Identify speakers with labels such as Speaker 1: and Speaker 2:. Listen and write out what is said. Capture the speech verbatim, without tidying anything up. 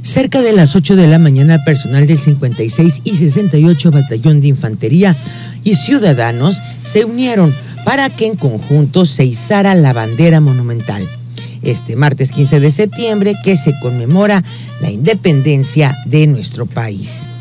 Speaker 1: Cerca de las ocho de la mañana, personal del cincuenta y seis y sesenta y ocho Batallón de Infantería y ciudadanos se unieron para que en conjunto se izara la bandera monumental. Este martes quince de septiembre, que se conmemora la independencia de nuestro país.